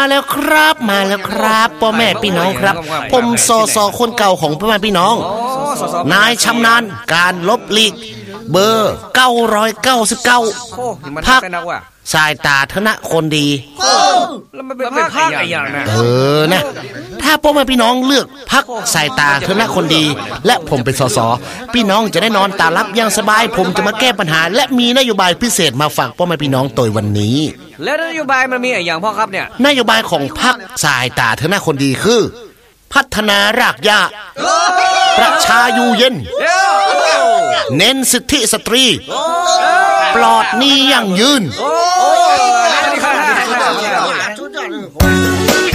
มาแล้วครับพ่อแม่พี่น้องครับผมสสคนเก่าของพ่อแม่พี่น้องนายชำนาญการลบลีกเบอร์999พักสายตาธนคนดีแล้วมันเป็นภาคอะไรอย่างนะนะถ้าพ่อแม่พี่น้องเลือกพักสายตาธนคนดีและผมเป็นสสพี่น้องจะได้นอนตาลับอย่างสบายผมจะมาแก้ปัญหาและมีนโยบายพิเศษมาฝากพ่อแม่พี่น้องโดยวันนี้แล้วนโยบายมันมีอะไรอย่างพ่อครับเนี่ยนโยบายของพักสายตาธนคนดีคือพัฒนารากหญ้าประชาอยู่เย็นเน้นสิทธิสตรีปลอดหนี้ยั่งยืน